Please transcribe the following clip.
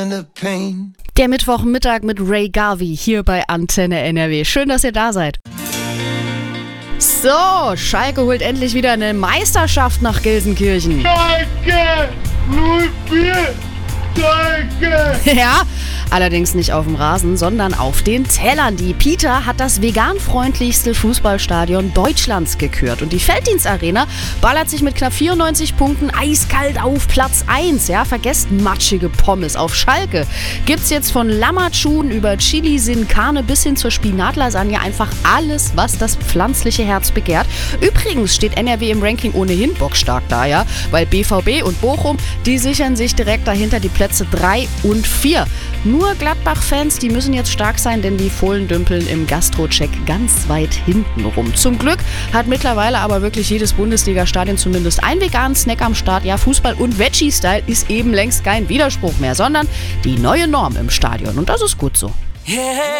Der Mittwochmittag mit Ray Garvey hier bei Antenne NRW. Schön, dass ihr da seid. So, Schalke holt endlich wieder eine Meisterschaft nach Gelsenkirchen. Schalke 04! Schalke! Ja, allerdings nicht auf dem Rasen, sondern auf den Tellern. Die Pita hat das veganfreundlichste Fußballstadion Deutschlands gekürt. Und die Felddienstarena ballert sich mit knapp 94 Punkten eiskalt auf Platz 1. Ja, vergesst matschige Pommes. Auf Schalke gibt's jetzt von Lammertschuhen über Chili Sin Carne bis hin zur Spinatlasagne einfach alles, was das pflanzliche Herz begehrt. Übrigens steht NRW im Ranking ohnehin bockstark da, ja, weil BVB und Bochum, die sichern sich direkt dahinter die Plätze 3 und 4. Nur Gladbach-Fans, die müssen jetzt stark sein, denn die Fohlen dümpeln im Gastro-Check ganz weit hinten rum. Zum Glück hat mittlerweile aber wirklich jedes Bundesliga-Stadion zumindest einen veganen Snack am Start. Ja, Fußball und Veggie-Style ist eben längst kein Widerspruch mehr, sondern die neue Norm im Stadion. Und das ist gut so.